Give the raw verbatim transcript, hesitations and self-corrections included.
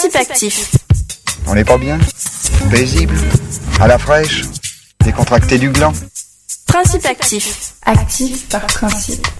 Principe actif. On n'est pas bien? Paisible? À la fraîche? Décontracté du gland? Principe actif. Actif par principe.